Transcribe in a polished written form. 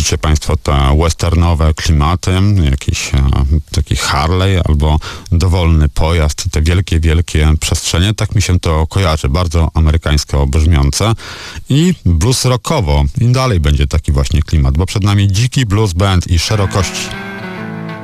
widzicie Państwo te westernowe klimaty, jakiś taki Harley albo dowolny pojazd, te wielkie, wielkie przestrzenie, tak mi się to kojarzy, bardzo amerykańsko brzmiące i blues rockowo i dalej będzie taki właśnie klimat, bo przed nami dziki blues band i szerokości.